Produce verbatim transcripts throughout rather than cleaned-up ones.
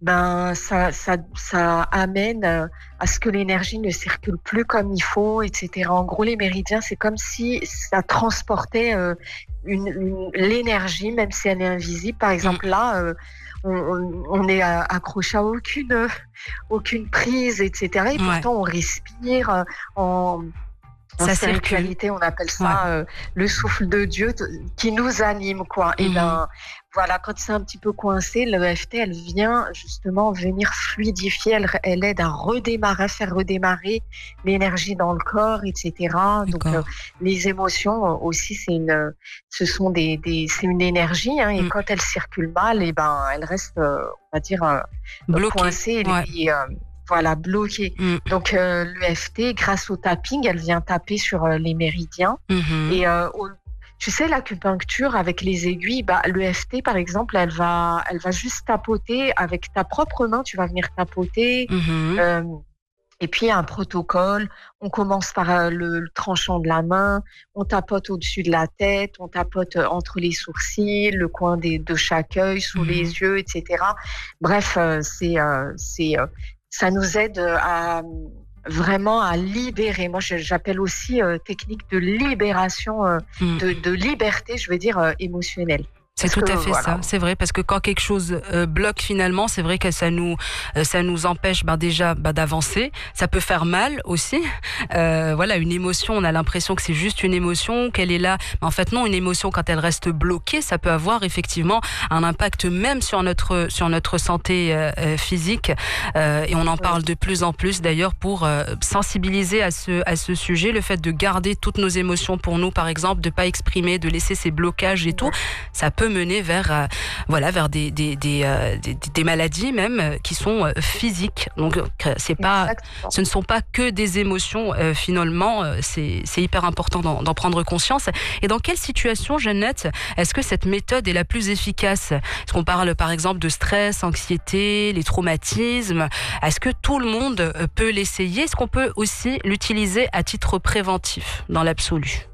Ben, ça ça ça amène, heu, à ce que l'énergie ne circule plus comme il faut et cetera. En gros, les méridiens, c'est comme si ça transportait, heu, une une l'énergie, même si elle est invisible. Par Mmh. exemple, là, heu, on on on est a accroché à aucune, heu, aucune prise et cetera et Ouais, pourtant on respire, heu, en en ça circule. spiritualité, on appelle Ouais. ça, heu, le souffle de Dieu t qui nous anime, quoi et Mmh. ben, voilà, quand c'est un petit peu coincé, l'E F T, elle vient justement venir fluidifier, elle elle aide à redémarrer, à faire redémarrer l'énergie dans le corps et cetera. Donc, heu, D'accord. les émotions, heu, aussi, c'est une, heu, ce sont des des c'est une énergie, hein et Mmh. quand elle circule mal et ben, elle reste, heu, on va dire, heu, Bloqué. coincée Ouais. et hem, voilà, bloquée. Mmh. Donc, heu, l'E F T, grâce au tapping, elle vient taper sur, heu, les méridiens Mmh. et heu, au tu sais, l'acupuncture avec les aiguilles, bah, l'E F T, par exemple, elle va elle va juste tapoter avec ta propre main, tu vas venir tapoter, Mmh. hem et puis il y a un protocole. On commence par, heu, le le tranchant de la main, on tapote au-dessus de la tête, on tapote, heu, entre les sourcils, le coin des de chaque œil, sous les Mmh. yeux et cetera. Bref, heu, c'est, heu c'est, heu, ça nous aide, heu, à, mmh, vraiment à libérer. Moi, je j'appelle aussi, heu, technique de libération, heu, Mmh. de de liberté, je veux dire, heu, émotionnelle. C'est Parce tout que à fait voilà. ça, c'est vrai, parce que quand quelque chose, heu, bloque finalement, c'est vrai que ça nous, heu, ça nous empêche, ben, déjà, bah, d'avancer. Ça peut faire mal aussi. Heu, voilà, une émotion, on a l'impression que c'est juste une émotion, qu'elle est là. Mais en fait non, une émotion quand elle reste bloquée, ça peut avoir effectivement un impact même sur notre sur notre santé, heu heu, physique. Heu et on en Oui, parle de plus en plus d'ailleurs pour, heu, sensibiliser à ce à ce sujet. Le fait de garder toutes nos émotions pour nous, par exemple, de pas exprimer, de laisser ces blocages et tout, mmh, ça peut mener vers euh, voilà vers des des des, euh, des des maladies même euh, qui sont euh, physiques. Donc euh, c'est pas exactement. ce ne sont pas que des émotions euh, finalement, euh, c'est c'est hyper important d'en, d'en prendre conscience. Et dans quelle situation, Jeannette, est-ce que cette méthode est la plus efficace? Est-ce qu'on parle par exemple de stress, anxiété, les traumatismes? Est-ce que tout le monde euh, peut l'essayer? Est-ce qu'on peut aussi l'utiliser à titre préventif dans l'absolu?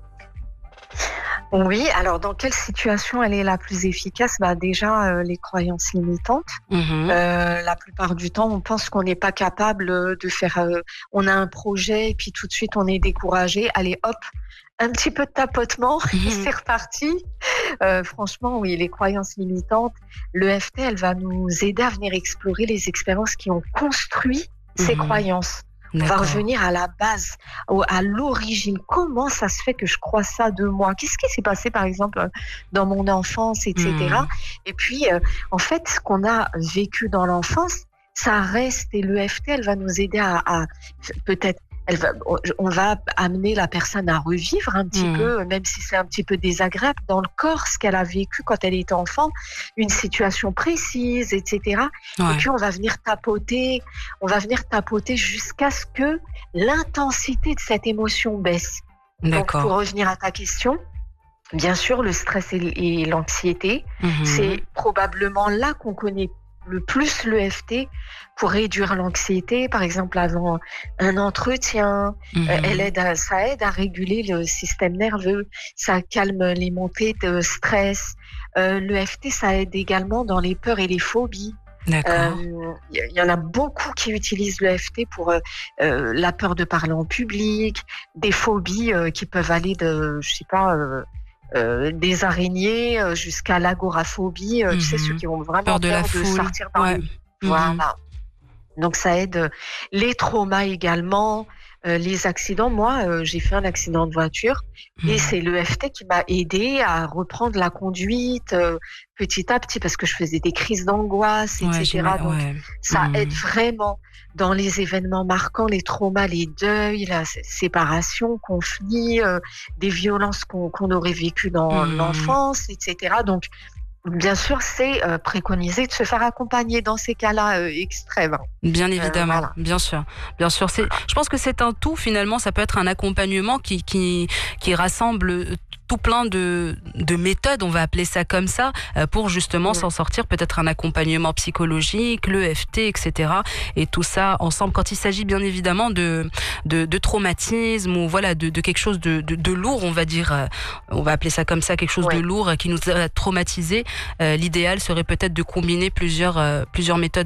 Oui, alors dans quelle situation elle est la plus efficace? Bah, déjà, heu, les croyances limitantes. Heu, Mhm. la plupart du temps, on pense qu'on n'est pas capable, heu, de faire, heu on a un projet et puis tout de suite on est découragé. Allez hop, un petit peu de tapotement et Mhm. c'est reparti. Heu, franchement, oui, les croyances limitantes, l'E F T, elle va nous aider à venir explorer les expériences qui ont construit ces Mhm. croyances. On va D'accord. revenir à la base, au à l'origine. Comment ça se fait que je crois ça de moi? Qu'est-ce qui s'est passé, par exemple, heu, dans mon enfance et cetera? Mhm. Et puis, heu, en fait, ce qu'on a vécu dans l'enfance, ça reste et l'E F T, elle va nous aider à à peut-être elle va on va amener la personne à revivre un petit Mhm. peu, même si c'est un petit peu désagréable, dans le corps, ce qu'elle a vécu quand elle était enfant, une situation précise, et cetera. Et Ouais. puis on va venir tapoter, on va venir tapoter jusqu'à ce que l'intensité de cette émotion baisse. Donc pour D'accord. revenir à ta question, bien sûr, le stress et et l'anxiété, Mhm. c'est probablement là qu'on connaît le plus l'E F T pour réduire l'anxiété, par exemple avant un entretien. Heu, elle Mhm. aide à ça aide à réguler le système nerveux, ça calme les montées de stress. Heu, l'E F T, ça aide également dans les peurs et les phobies. Hem, D'accord. il y y en a beaucoup qui utilisent l'E F T pour, heu heu, la peur de parler en public, des phobies, heu, qui peuvent aller de, je sais pas, heu heu, des araignées, heu, jusqu'à l'agoraphobie, heu, tu sais, ceux Mhm. qui ont vraiment Peur de la peur de foule. sortir dans Ouais. les Mhm. voilà. Donc ça aide, heu, les traumas également, heu, les accidents. Moi, heu, j'ai fait un accident de voiture et Mhm. c'est l'E F T qui m'a aidée à reprendre la conduite, heu, petit à petit parce que je faisais des crises d'angoisse et Ouais, cetera. j'imagine. Donc Ouais. ça aide Mhm. vraiment dans les événements marquants, les traumas, les deuils, la sé séparation, conflits, heu, des violences qu'on qu'on aurait vécues dans Mhm. l'enfance et cetera. Donc bien sûr, c'est, heu, préconisé de se faire accompagner dans ces cas-là, heu, extrêmes, hein. Bien Heu, évidemment, voilà. bien sûr, bien sûr. C'est, je pense que c'est un tout finalement. Ça peut être un accompagnement qui qui qui rassemble euh, tout plein de de méthodes, on va appeler ça comme ça, euh, pour justement Mmh. s'en sortir. Peut-être un accompagnement psychologique, l'E F T, et cetera. Et tout ça ensemble. Quand il s'agit bien évidemment de de, de traumatisme ou voilà de, de quelque chose de, de de lourd, on va dire, euh, on va appeler ça comme ça, quelque chose de Oui. lourd euh, qui nous a traumatisés. Euh, l'idéal serait peut-être de combiner plusieurs euh, plusieurs méthodes